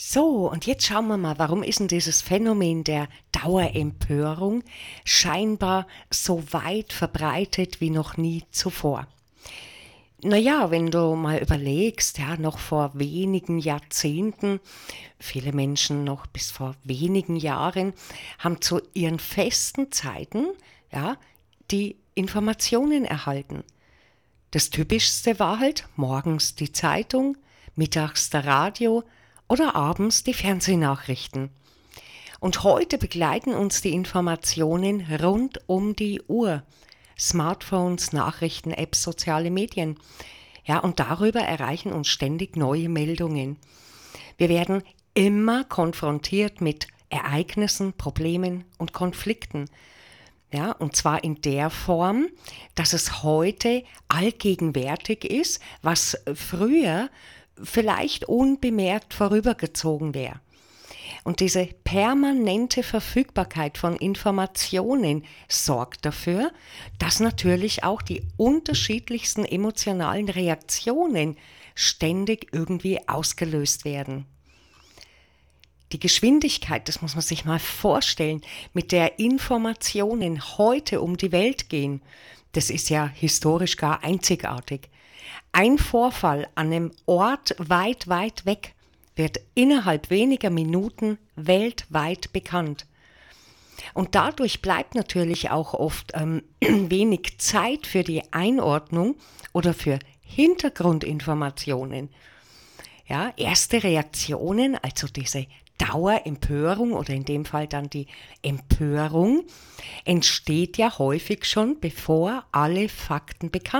So, und jetzt schauen wir mal, warum ist denn dieses Phänomen der Dauerempörung scheinbar so weit verbreitet wie noch nie zuvor? Naja, wenn du mal überlegst, ja, noch vor wenigen Jahrzehnten, viele Menschen noch bis vor wenigen Jahren, haben zu ihren festen Zeiten, ja, die Informationen erhalten. Das Typischste war halt morgens die Zeitung, mittags der Radio oder abends die Fernsehnachrichten. Und heute begleiten uns die Informationen rund um die Uhr. Smartphones, Nachrichten, Apps, soziale Medien. Ja, und darüber erreichen uns ständig neue Meldungen. Wir werden immer konfrontiert mit Ereignissen, Problemen und Konflikten. Ja, und zwar in der Form, dass es heute allgegenwärtig ist, was früher vielleicht unbemerkt vorübergezogen wäre. Und diese permanente Verfügbarkeit von Informationen sorgt dafür, dass natürlich auch die unterschiedlichsten emotionalen Reaktionen ständig irgendwie ausgelöst werden. Die Geschwindigkeit, das muss man sich mal vorstellen, mit der Informationen heute um die Welt gehen, das ist ja historisch gar einzigartig. Ein Vorfall an einem Ort weit, weit weg wird innerhalb weniger Minuten weltweit bekannt. Und dadurch bleibt natürlich auch oft wenig Zeit für die Einordnung oder für Hintergrundinformationen. Ja, erste Reaktionen, also diese Dauerempörung oder in dem Fall dann die Empörung, entsteht ja häufig schon, bevor alle Fakten bekannt